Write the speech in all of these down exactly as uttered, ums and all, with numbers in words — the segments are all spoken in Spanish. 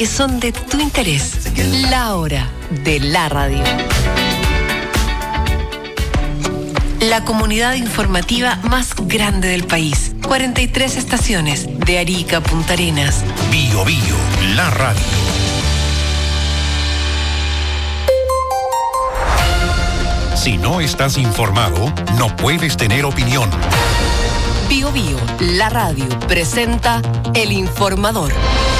que son de tu interés. La hora de la radio. La comunidad informativa más grande del país. cuarenta y tres estaciones, de Arica a Punta Arenas. Bio Bio, la radio. Si no estás informado, no puedes tener opinión. Bio Bio, la radio, presenta El Informador.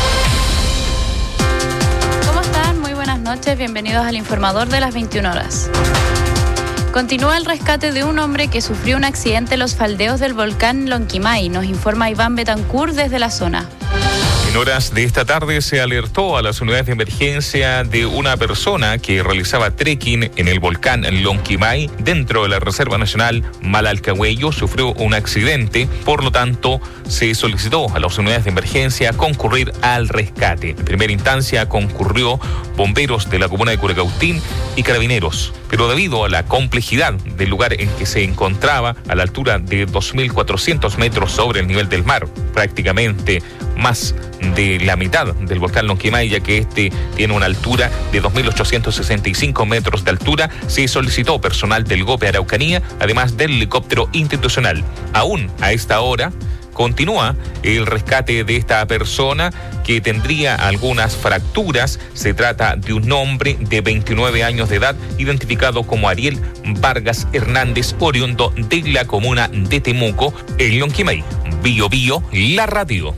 ¿Cómo están? Muy buenas noches, bienvenidos al Informador de las veintiuna horas. Continúa el rescate de un hombre que sufrió un accidente en los faldeos del volcán Lonquimay, nos informa Iván Betancourt desde la zona. En horas de esta tarde se alertó a las unidades de emergencia de una persona que realizaba trekking en el volcán Lonquimay dentro de la Reserva Nacional Malalcahuello. Sufrió un accidente, por lo tanto se solicitó a las unidades de emergencia concurrir al rescate. En primera instancia concurrió bomberos de la comuna de Curacautín y carabineros, pero debido a la complejidad del lugar en que se encontraba, a la altura de dos mil cuatrocientos metros sobre el nivel del mar, prácticamente más de la mitad del volcán Lonquimay, ya que este tiene una altura de dos mil ochocientos sesenta y cinco metros de altura, se solicitó personal del GOPE Araucanía, además del helicóptero institucional. Aún a esta hora continúa el rescate de esta persona que tendría algunas fracturas. Se trata de un hombre de veintinueve años de edad, identificado como Ariel Vargas Hernández, oriundo de la comuna de Temuco, en Lonquimay. Bio Bio, la radio.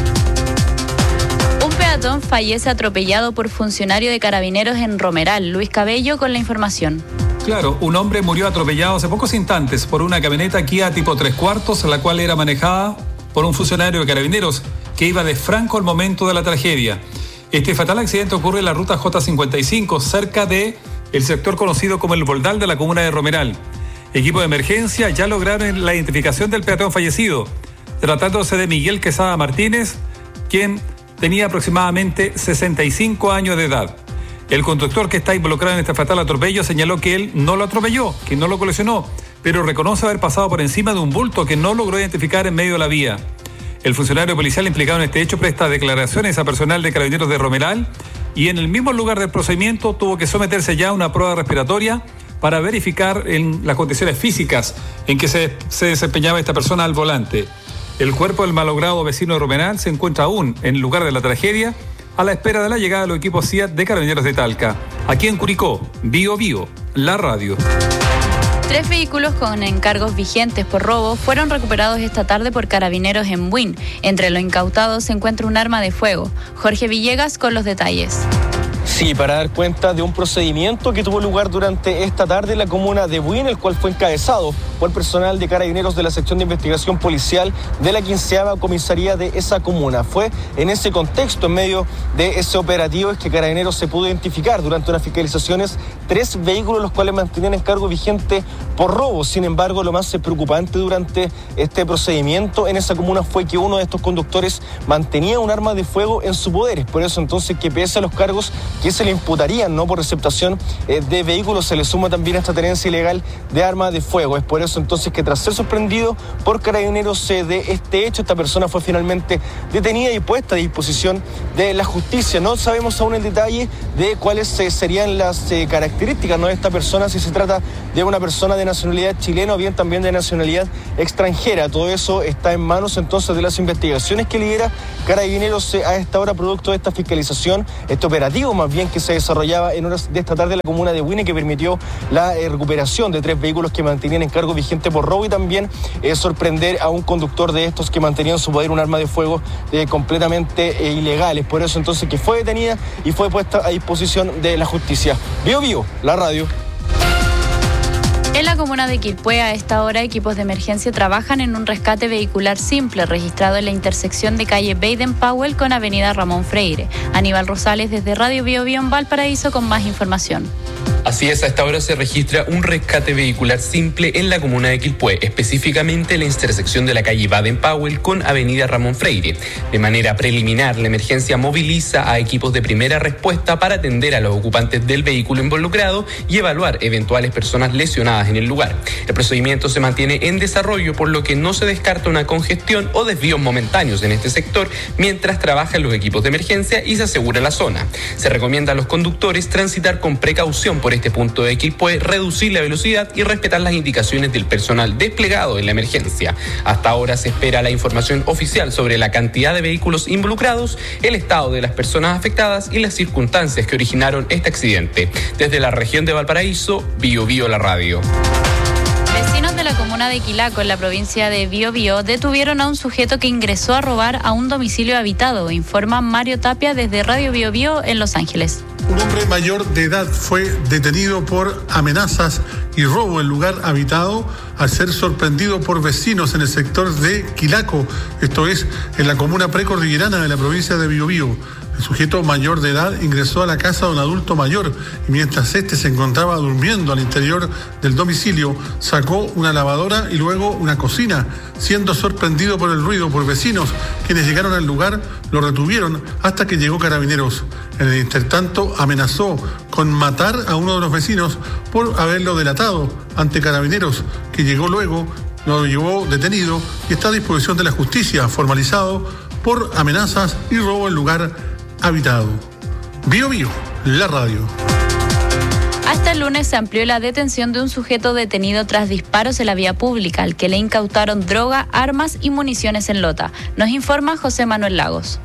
Un peatón fallece atropellado por funcionario de carabineros en Romeral. Luis Cabello con la información. Claro, un hombre murió atropellado hace pocos instantes por una camioneta Kia tipo tres cuartos, la cual era manejada por un funcionario de carabineros que iba de franco al momento de la tragedia. Este fatal accidente ocurre en la ruta J cincuenta y cinco, cerca de el sector conocido como el Boldal de la comuna de Romeral. Equipo de emergencia ya lograron la identificación del peatón fallecido, tratándose de Miguel Quesada Martínez, quien tenía aproximadamente sesenta y cinco años de edad. El conductor que está involucrado en este fatal atropello señaló que él no lo atropelló, que no lo colisionó, pero reconoce haber pasado por encima de un bulto que no logró identificar en medio de la vía. El funcionario policial implicado en este hecho presta declaraciones a personal de carabineros de Romeral y en el mismo lugar del procedimiento tuvo que someterse ya a una prueba respiratoria para verificar en las condiciones físicas en que se, se desempeñaba esta persona al volante. El cuerpo del malogrado vecino de Romeral se encuentra aún en el lugar de la tragedia, a la espera de la llegada de los equipos C I A T de Carabineros de Talca. Aquí en Curicó, Bio Bio, la radio. Tres vehículos con encargos vigentes por robo fueron recuperados esta tarde por carabineros en Buin. Entre lo incautado se encuentra un arma de fuego. Jorge Villegas con los detalles. Sí, para dar cuenta de un procedimiento que tuvo lugar durante esta tarde en la comuna de Buin, el cual fue encabezado por personal de carabineros de la sección de investigación policial de la quinceava comisaría de esa comuna. Fue en ese contexto, en medio de ese operativo, es que carabineros se pudo identificar durante unas fiscalizaciones tres vehículos los cuales mantenían encargo vigente por robo. Sin embargo, lo más preocupante durante este procedimiento en esa comuna fue que uno de estos conductores mantenía un arma de fuego en su poder. Es por eso entonces que pese a los cargos que se le imputarían, ¿no?, por receptación eh, de vehículos, se le suma también esta tenencia ilegal de arma de fuego. Es por eso entonces que tras ser sorprendido por carabineros eh, de este hecho, esta persona fue finalmente detenida y puesta a disposición de la justicia. No sabemos aún el detalle de cuáles eh, serían las eh, características, ¿no?, de esta persona, si se trata de una persona de nacionalidad chilena o bien también de nacionalidad extranjera. Todo eso está en manos entonces de las investigaciones que lidera Carabineros eh, a esta hora, producto de esta fiscalización, este operativo más bien que se desarrollaba en horas de esta tarde en la comuna de Buin, que permitió la eh, recuperación de tres vehículos que mantenían encargo vigente por robo y también eh, sorprender a un conductor de estos que mantenía en su poder un arma de fuego eh, completamente eh, ilegal. Es por eso entonces que fue detenida y fue puesta a disposición de la justicia. Bio Bio, la radio. En la comuna de Quilpué, a esta hora, equipos de emergencia trabajan en un rescate vehicular simple registrado en la intersección de calle Baden-Powell con avenida Ramón Freire. Aníbal Rosales desde Radio Bio Bio en Valparaíso con más información. Así es, a esta hora se registra un rescate vehicular simple en la comuna de Quilpué, específicamente en la intersección de la calle Baden-Powell con avenida Ramón Freire. De manera preliminar, la emergencia moviliza a equipos de primera respuesta para atender a los ocupantes del vehículo involucrado y evaluar eventuales personas lesionadas en el lugar. El procedimiento se mantiene en desarrollo, por lo que no se descarta una congestión o desvíos momentáneos en este sector mientras trabajan los equipos de emergencia y se asegura la zona. Se recomienda a los conductores transitar con precaución por este punto de Quilpué, reducir la velocidad y respetar las indicaciones del personal desplegado en la emergencia. Hasta ahora se espera la información oficial sobre la cantidad de vehículos involucrados, el estado de las personas afectadas y las circunstancias que originaron este accidente. Desde la región de Valparaíso, Bio Bio la radio. Vecinos de la comuna de Quilaco, en la provincia de Biobío, detuvieron a un sujeto que ingresó a robar a un domicilio habitado, informa Mario Tapia desde Radio Biobío en Los Ángeles. Un hombre mayor de edad fue detenido por amenazas y robo en lugar habitado al ser sorprendido por vecinos en el sector de Quilaco, esto es, en la comuna precordillerana de la provincia de Biobío. El sujeto mayor de edad ingresó a la casa de un adulto mayor y mientras este se encontraba durmiendo al interior del domicilio, sacó una lavadora y luego una cocina, siendo sorprendido por el ruido por vecinos, quienes llegaron al lugar, lo retuvieron hasta que llegó Carabineros. En el intertanto, amenazó con matar a uno de los vecinos por haberlo delatado ante Carabineros, que llegó luego, lo llevó detenido y está a disposición de la justicia, formalizado por amenazas y robo en lugar habitado. Bio Bio, la radio. Hasta el lunes se amplió la detención de un sujeto detenido tras disparos en la vía pública, al que le incautaron droga, armas y municiones en Lota. Nos informa José Manuel Lagos.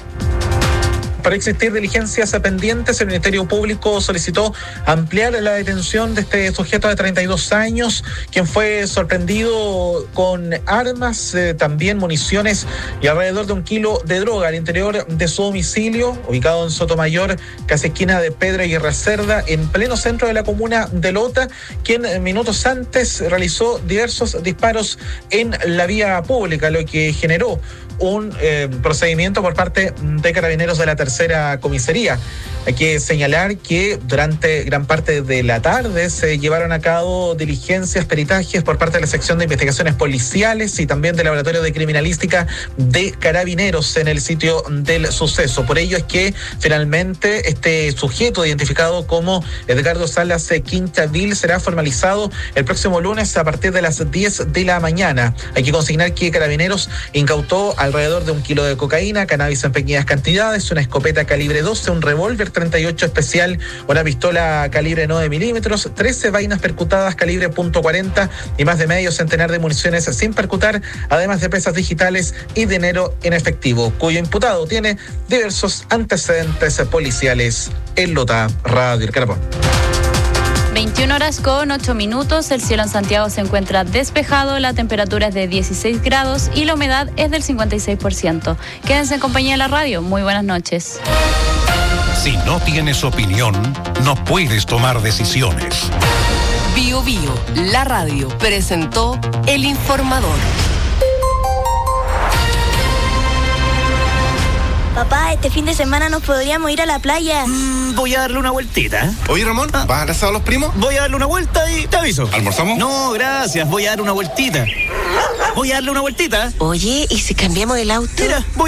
Para existir diligencias pendientes, el Ministerio Público solicitó ampliar la detención de este sujeto de treinta y dos años, quien fue sorprendido con armas, eh, también municiones y alrededor de un kilo de droga al interior de su domicilio, ubicado en Sotomayor, casi esquina de Pedro y Cerda, en pleno centro de la comuna de Lota, quien minutos antes realizó diversos disparos en la vía pública, lo que generó un eh, procedimiento por parte de Carabineros de la tercera comisaría. Hay que señalar que durante gran parte de la tarde se llevaron a cabo diligencias, peritajes por parte de la sección de investigaciones policiales y también del laboratorio de criminalística de Carabineros en el sitio del suceso. Por ello es que finalmente este sujeto identificado como Edgardo Salas Quintabil será formalizado el próximo lunes a partir de las diez de la mañana. Hay que consignar que Carabineros incautó alrededor de un kilo de cocaína, cannabis en pequeñas cantidades, una escopeta calibre doce, un revólver treinta y ocho especial, una pistola calibre nueve milímetros, trece vainas percutadas calibre punto cuarenta y más de medio centenar de municiones sin percutar, además de pesas digitales y dinero en efectivo, cuyo imputado tiene diversos antecedentes policiales en Lota. Radio El Carapón. veintiuna horas con ocho minutos, el cielo en Santiago se encuentra despejado, la temperatura es de dieciséis grados y la humedad es del cincuenta y seis por ciento. Quédense en compañía de la radio, muy buenas noches. Si no tienes opinión, no puedes tomar decisiones. Bio Bio, la radio, presentó El Informador. Papá, este fin de semana nos podríamos ir a la playa. Mm, voy a darle una vueltita. Oye, Ramón, ¿vas a abrazar a los primos? Voy a darle una vuelta y te aviso. ¿Almorzamos? No, gracias, voy a dar una vueltita. Voy a darle una vueltita. Oye, ¿y si cambiamos el auto? Mira, voy